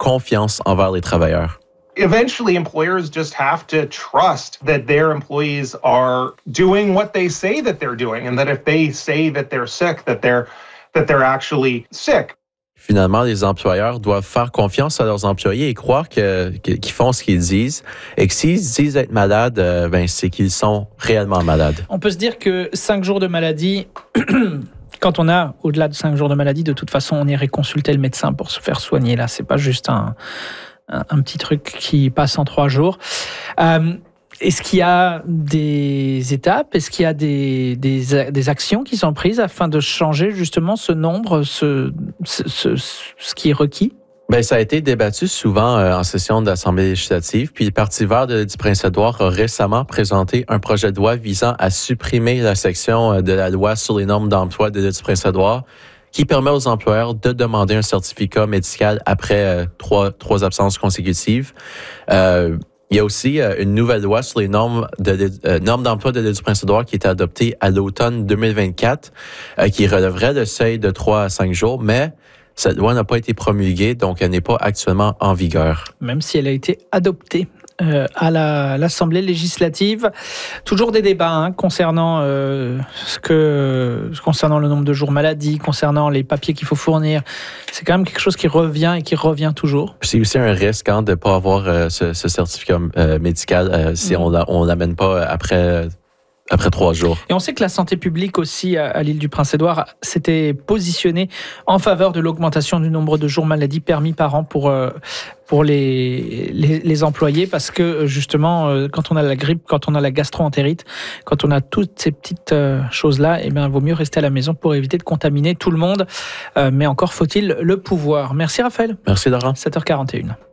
confiance envers les travailleurs. Eventually, employers just have to trust that their employees are doing what they say that they're doing, and that if they say that they're sick, that they're actually sick. Finalement, les employeurs doivent faire confiance à leurs employés et croire qu'ils font ce qu'ils disent. Et que s'ils disent être malades, c'est qu'ils sont réellement malades. On peut se dire que 5 jours de maladie, quand on a au-delà de 5 jours de maladie, de toute façon, on irait consulter le médecin pour se faire soigner. Là, c'est pas juste un petit truc qui passe en 3 jours. Est-ce qu'il y a des étapes, est-ce qu'il y a des actions qui sont prises afin de changer justement ce nombre, ce qui est requis? Ça a été débattu souvent en session de l'Assemblée législative, puis le Parti vert du Prince-Édouard a récemment présenté un projet de loi visant à supprimer la section de la loi sur les normes d'emploi de l'île du Prince-Édouard qui permet aux employeurs de demander un certificat médical après 3 absences consécutives. Il y a aussi une nouvelle loi sur les normes d'emploi de l'île du Prince-Édouard qui a été adoptée à l'automne 2024, qui relèverait le seuil de 3 à 5 jours, mais cette loi n'a pas été promulguée, donc elle n'est pas actuellement en vigueur. Même si elle a été adoptée à l'Assemblée législative. Toujours des débats concernant concernant le nombre de jours maladie, concernant les papiers qu'il faut fournir. C'est quand même quelque chose qui revient et qui revient toujours. C'est aussi un risque de ne pas avoir ce certificat médical si on l'amène pas après 3 jours. Et on sait que la santé publique aussi à l'île du Prince-Édouard s'était positionnée en faveur de l'augmentation du nombre de jours maladie permis par an pour les employés, parce que justement, quand on a la grippe, quand on a la gastro-entérite, quand on a toutes ces petites choses-là, il vaut mieux rester à la maison pour éviter de contaminer tout le monde. Mais encore faut-il le pouvoir. Merci Raphaël. Merci Laurent. 7h41.